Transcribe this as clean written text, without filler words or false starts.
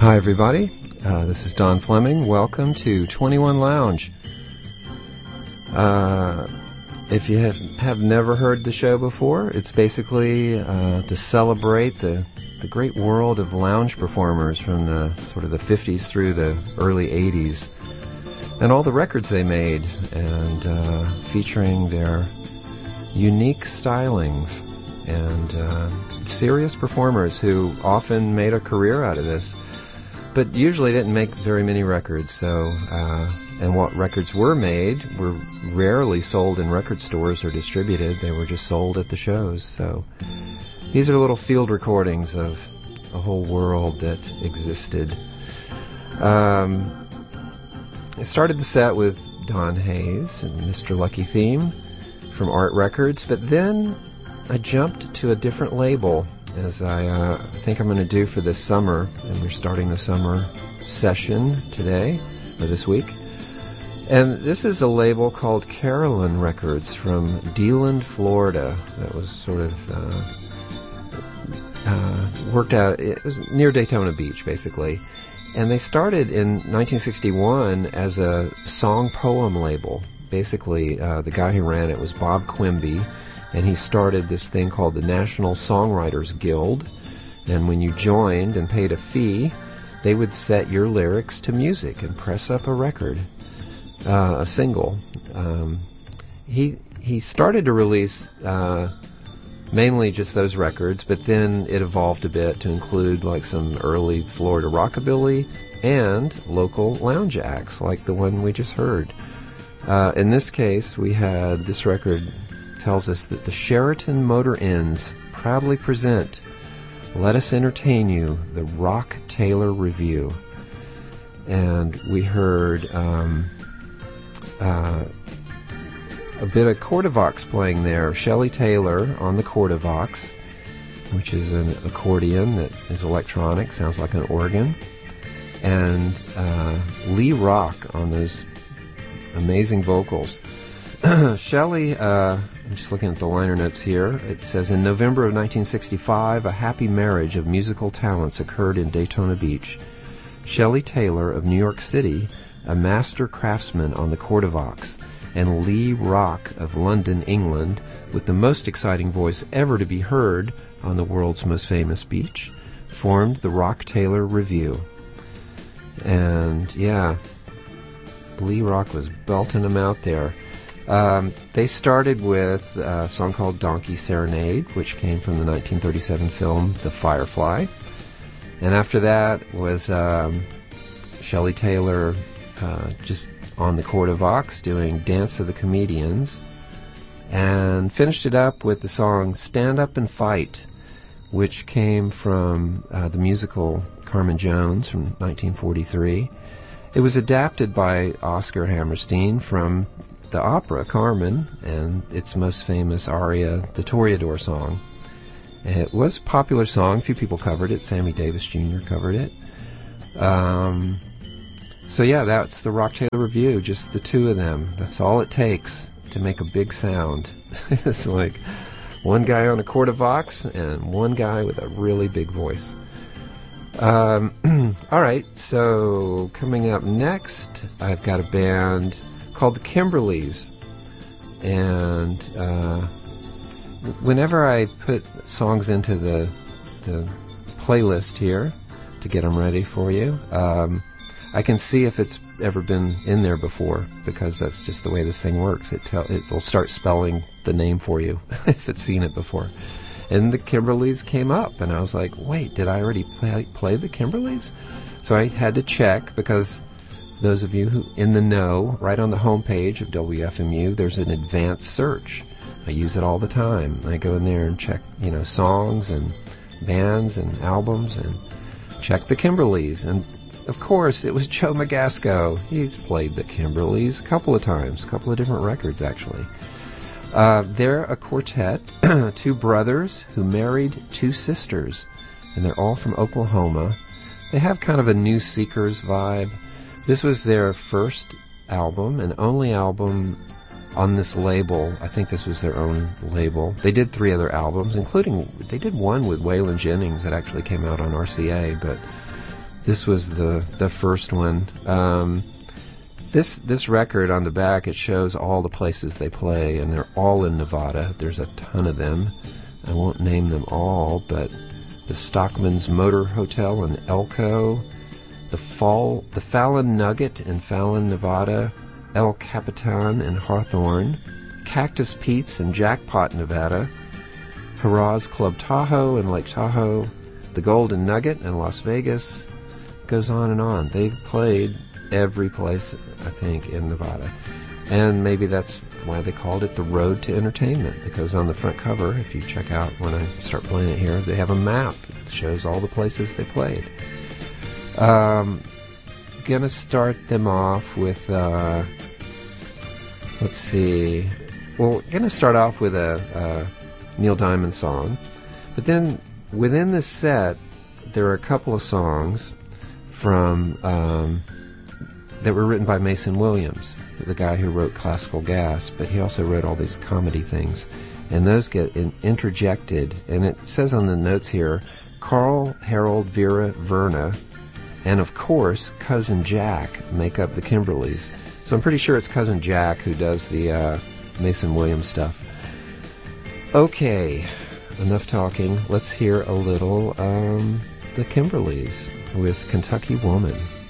Hi, everybody. This is Don Fleming. Welcome to 21 Lounge. If you have never heard the show before, it's basically to celebrate the great world of lounge performers from the sort of the 50s through the early 80s, and all the records they made, and featuring their unique stylings and serious performers who often made a career out of this, but usually didn't make very many records. So, and what records were made were rarely sold in record stores or distributed. They were just sold at the shows. So these are little field recordings of a whole world that existed. I started the set with Don Hayes and Mr. Lucky Theme from Art Records, but then I jumped to a different label, as I think I'm going to do for this summer, and we're starting the summer session today, or this week. And this is a label called Carolyn Records from DeLand, Florida, that was sort of worked out. It was near Daytona Beach, basically. And they started in 1961 as a song-poem label. Basically, the guy who ran it was Bob Quimby, and he started this thing called the National Songwriters Guild. And when you joined and paid a fee, they would set your lyrics to music and press up a record, a single. He started to release mainly just those records, but then it evolved a bit to include like some early Florida rockabilly and local lounge acts like the one we just heard. In this case, we had this record tells us that the Sheraton Motor Inns proudly present Let Us Entertain You, the Rock Taylor Review. And we heard a bit of Cordovox playing there. Shelley Taylor on the Cordovox, which is an accordion that is electronic, sounds like an organ. And Lee Rock on those amazing vocals. Shelley, I'm just looking at the liner notes here. It says, in November of 1965, a happy marriage of musical talents occurred in Daytona Beach. Shelley Taylor of New York City, a master craftsman on the Cordovox, and Lee Rock of London, England, with the most exciting voice ever to be heard on the world's most famous beach, formed the Rock Taylor Review. And, yeah, Lee Rock was belting them out there. They started with a song called Donkey Serenade, which came from the 1937 film The Firefly. And after that was Shelley Taylor just on the Cordovox doing Dance of the Comedians, and finished it up with the song Stand Up and Fight, which came from the musical Carmen Jones from 1943. It was adapted by Oscar Hammerstein from the opera Carmen, and its most famous aria, the Toreador song. And it was a popular song. A few people covered it. Sammy Davis Jr. covered it. So yeah, that's the Rock Taylor Review, just the two of them. That's all it takes to make a big sound. It's like one guy on a Cordovox and one guy with a really big voice. All right, so coming up next, I've got a band called the Kimberleys, and whenever I put songs into the playlist here to get them ready for you, I can see if it's ever been in there before, because that's just the way this thing works. It will start spelling the name for you if it's seen it before. And the Kimberleys came up, and I was like, wait, did I already play the Kimberleys? So I had to check, because those of you who in the know, right on the homepage of WFMU, there's an advanced search. I use it all the time. I go in there and check, songs and bands and albums, and check the Kimberleys. And of course, it was Joe Magasco. He's played the Kimberleys a couple of times, a couple of different records, actually. They're a quartet, two brothers who married two sisters, and they're all from Oklahoma. They have kind of a New Seekers vibe. This was their first album and only album on this label. I think this was their own label. They did 3 other albums, including, they did one with Waylon Jennings that actually came out on RCA, but This was the first one. This record on the back, it shows all the places they play, and they're all in Nevada. There's a ton of them. I won't name them all, but the Stockman's Motor Hotel in Elko, the Fallon Nugget in Fallon, Nevada, El Capitan in Hawthorne, Cactus Pete's in Jackpot, Nevada, Hurrah's Club Tahoe in Lake Tahoe, the Golden Nugget in Las Vegas. Goes on and on. They've played every place, I think, in Nevada. And maybe that's why they called it the Road to Entertainment, because on the front cover, if you check out when I start playing it here, they have a map that shows all the places they played. Gonna start them off with, let's see, well, gonna start off with a Neil Diamond song, but then within this set, there are a couple of songs from that were written by Mason Williams, the guy who wrote Classical Gas, but he also wrote all these comedy things. And those get interjected, and it says on the notes here, Carl, Harold, Vera, Verna, and of course, Cousin Jack make up the Kimberleys. So I'm pretty sure it's Cousin Jack who does the Mason Williams stuff. Okay, enough talking. Let's hear a little the Kimberleys with Kentucky Woman.